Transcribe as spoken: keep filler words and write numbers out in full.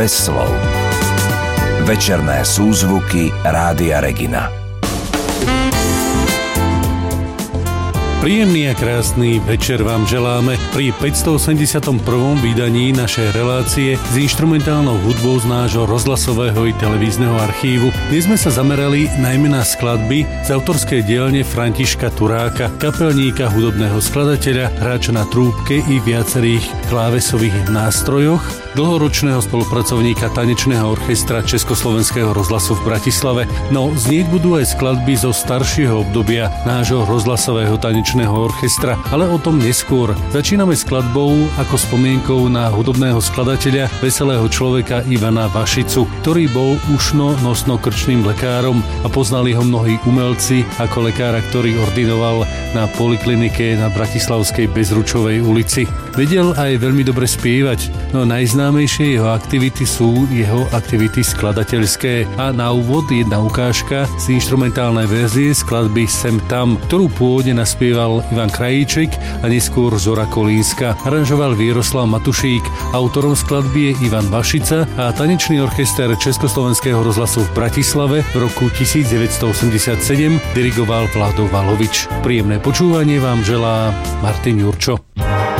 bez slov. Večerné súzvuky Rádia Regina. Príjemný a krásny večer vám želáme pri päťstoosemdesiatom prvom vydaní našej relácie s inštrumentálnou hudbou z nášho rozhlasového i televízneho archívu. Dnes sme sa zamerali najmä na skladby z autorskej dielne Františka Turáka, kapelníka, hudobného skladateľa, hráča na trúbke i viacerých klávesových nástrojoch, dlhoročného spolupracovníka tanečného orchestra Československého rozhlasu v Bratislave. No znieť budú aj skladby zo staršieho obdobia nášho rozhlasového tanečného orchestra, ale o tom neskôr. Začíname skladbou ako spomienkou na hudobného skladateľa, veselého človeka Ivana Vašicu, ktorý bol ušno-nosno-krčným lekárom a poznali ho mnohí umelci ako lekára, ktorý ordinoval na poliklinike na Bratislavskej Bezručovej ulici. Vedel aj veľmi dobre spievať, no najznámejšie jeho aktivity sú jeho aktivity skladateľské a na úvod jedna ukážka z inštrumentálnej verzie skladby Sem tam, ktorú pôvodne naspieval Ivan Krajíček a neskôr Zora Kolínska. Aranžoval Vieroslav Matušík, autorom skladby je Ivan Vašica a tanečný orchester Československého rozhlasu v Bratislave v roku devätnásťstoosemdesiatsedem dirigoval Vlado Valovič. Príjemné počúvanie vám želá Martin Jurčo.